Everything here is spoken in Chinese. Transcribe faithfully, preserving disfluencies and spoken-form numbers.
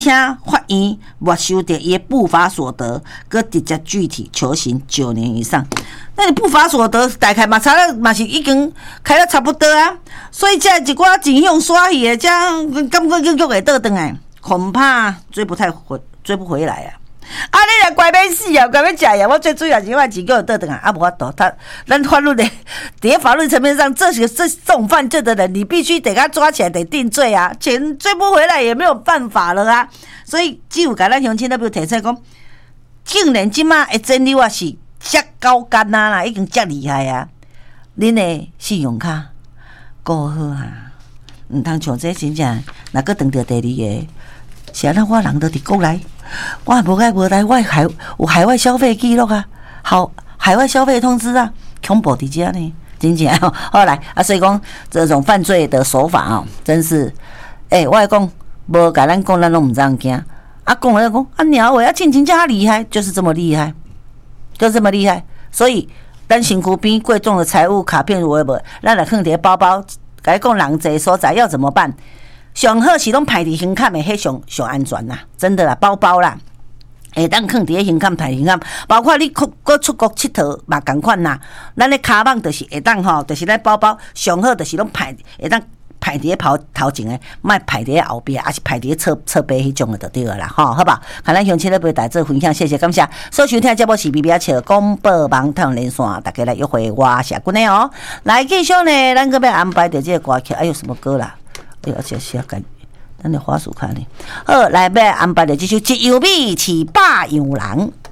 请法院没收到伊的不法所得，搁直接具体求刑九年以上。那你不法所得大概嘛差了嘛是已经开了差不多啊，所以这一寡钱用耍去的，这感觉又又会倒转来，恐怕追不太回，追不回来啊！啊，你若怪要死啊，怪要食呀！我最主要是我钱叫倒转来，啊，无法度，他咱法律的，在法律层面上，这些这这种犯罪的人，你必须得他抓起来，得定罪啊，钱追不回来也没有办法了啊！所以只有甲咱乡亲那边提出讲，竟然即马的真理啊是遮高干啊啦，已经遮厉害啊！恁的信用卡顾好啊，毋通像这真正，若搁当着第二个，是安怎我人都伫国内。我无该无来，我海有海外消费记录啊，好海外消费通知啊，恐怖伫遮呢，真正哦。后来啊，所以讲这种犯罪的手法哦，真是，诶、欸，我来讲，无甲咱讲，咱拢毋知影惊。啊，讲了讲啊，鸟尾啊，亲情加厉害，就是这么厉害，就这么厉害。所以，咱身躯边贵重的财物卡片有诶无，咱来放伫包包，甲你讲人侪所在要怎么办？上好是拢排伫胸坎的，迄上上安全啦，真的啦，包包啦，会当放伫胸坎排胸坎，包括你搁出国佚佗嘛共款啦。咱咧卡网就是会当吼，就是咱包包上好就是拢排会当排伫头头前的，莫排伫后边，还是排伫侧侧背迄种的就对了啦，吼，好吧？看咱乡亲咧陪大家分享，谢谢感谢。所收听节目是 B B 啊笑广播网台连线，大家来约会我下君的哦。来继续呢，咱个要安排的这个歌曲，哎呦什么歌啦？哎，而且是要改，咱的花束看呢。好，来要安排的这首《一样米饲百样人》。